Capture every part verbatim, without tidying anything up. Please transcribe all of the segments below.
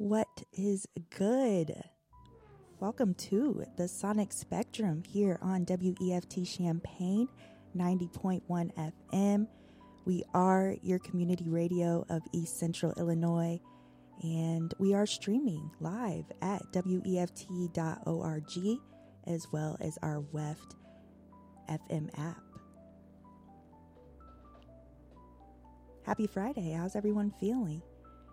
What is good? Welcome to the Sonic Spectrum here on W E F T Champaign ninety point one F M. We are your community radio of East Central Illinois, and we are streaming live at W E F T dot org as well as our W E F T F M app. Happy Friday. How's everyone feeling?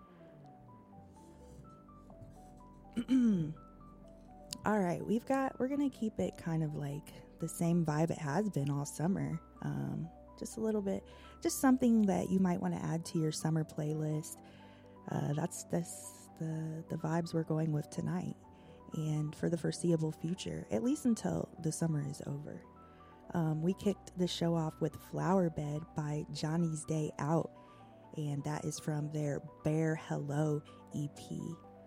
All right, we've got, we're going to keep it kind of like the same vibe it has been all summer. Um, just a little bit, just something that you might want to add to your summer playlist. Uh, that's, that's the, the vibes we're going with tonight and for the foreseeable future, at least until the summer is over. Um, we kicked the show off with Flower Bed by Johnny's Day Out, and that is from their Bear Hello E P.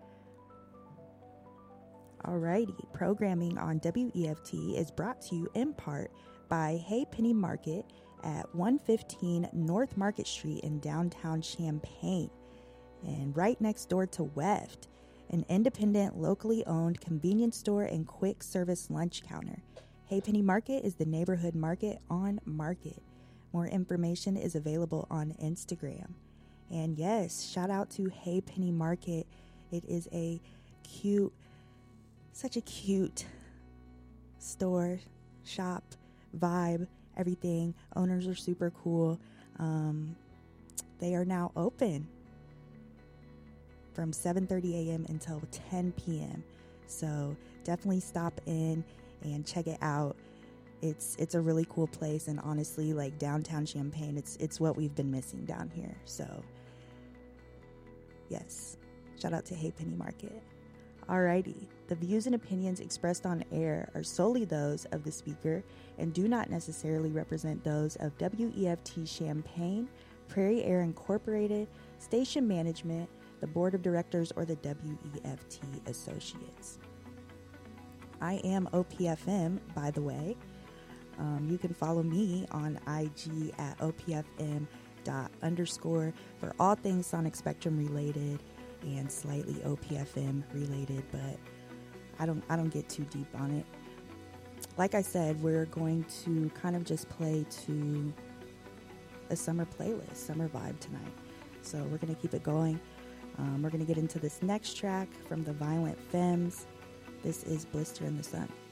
Alrighty, programming on W E F T is brought to you in part by Hey Penny Market at one fifteen North Market Street in downtown Champaign, and right next door to W E F T, an independent, locally owned convenience store and quick service lunch counter. Hey Penny Market is the neighborhood market on Market. More information is available on Instagram. And yes, shout out to Hey Penny Market. It is a cute Such a cute store, shop, vibe, everything. Owners are super cool. Um, they are now open from seven thirty a.m. until ten p.m. So definitely stop in and check it out. It's it's a really cool place, and honestly, like downtown Champaign, it's it's what we've been missing down here. So yes, shout out to Hey Penny Market. Alrighty, the views and opinions expressed on air are solely those of the speaker and do not necessarily represent those of W E F T Champaign, Prairie Air Incorporated, station management, the board of directors, or the W E F T Associates. I am O P F M, by the way. Um, you can follow me on I G at O P F M dot underscore for all things Sonic Spectrum related and slightly O P F M related, but I don't I don't get too deep on it. Like I said, we're going to kind of just play to a summer playlist, summer vibe tonight. So we're going to keep it going. Um, we're going to get into this next track from the Violent Femmes. This is Blister in the Sun.